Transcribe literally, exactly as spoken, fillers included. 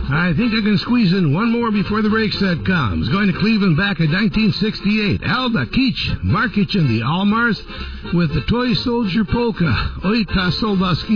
I think I can squeeze in one more before the break set comes. Going to Cleveland back in nineteen sixty-eight. Alda, Keach, Markic, and the Almars with the Toy Soldier Polka. Oj ta soldaski